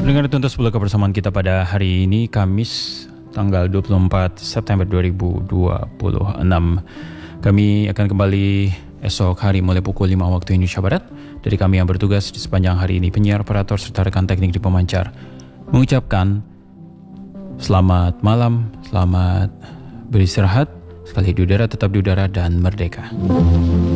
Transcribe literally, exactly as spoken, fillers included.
Dengar tuntas pula kebersamaan kita pada hari ini, Kamis tanggal dua puluh empat September dua ribu dua puluh enam. Kami akan kembali esok hari mulai pukul lima waktu Indonesia Barat. Dari kami yang bertugas di sepanjang hari ini, penyiar, operator, serta rekan teknik di pemancar, mengucapkan selamat malam, selamat beristirahat, sekali di udara tetap di udara dan merdeka.